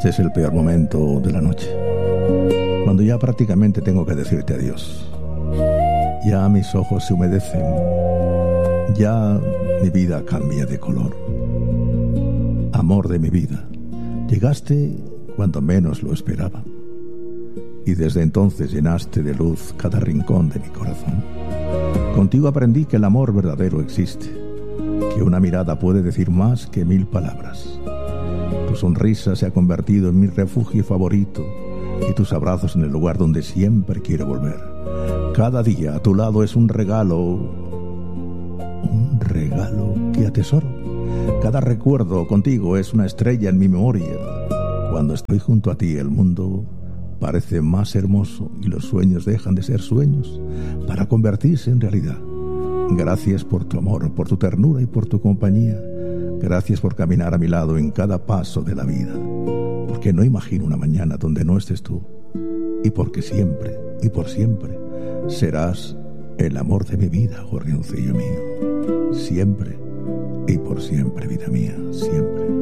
Este es el peor momento de la noche, cuando ya prácticamente tengo que decirte adiós. Ya mis ojos se humedecen, ya mi vida cambia de color. Amor de mi vida, llegaste cuando menos lo esperaba, y desde entonces llenaste de luz cada rincón de mi corazón. Contigo aprendí que el amor verdadero existe, que una mirada puede decir más que 1000 palabras. Tu sonrisa se ha convertido en mi refugio favorito y tus abrazos en el lugar donde siempre quiero volver. Cada día a tu lado es un regalo que atesoro. Cada recuerdo contigo es una estrella en mi memoria. Cuando estoy junto a ti, el mundo parece más hermoso y los sueños dejan de ser sueños para convertirse en realidad. Gracias por tu amor, por tu ternura y por tu compañía. Gracias por caminar a mi lado en cada paso de la vida. Porque no imagino una mañana donde no estés tú. Y porque siempre y por siempre serás el amor de mi vida, gorrioncillo mío. Siempre y por siempre, vida mía, siempre.